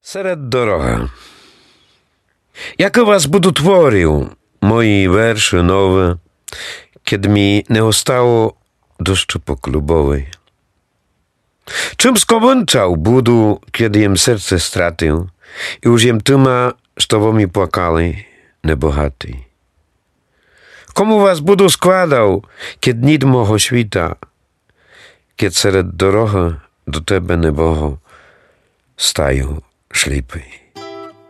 Серед дорога. Яко вас буду творив, мої верші нові, kiedy mi nie ostało deszczu poklubowej. Czym skończał budu, kiedy jem serce stratył i już jem tyma, što mi płakali, nebohaty. Komu was budu składał, kiedy nit moho świta, kiedy sered doroga do tebe neboho stają szlipy.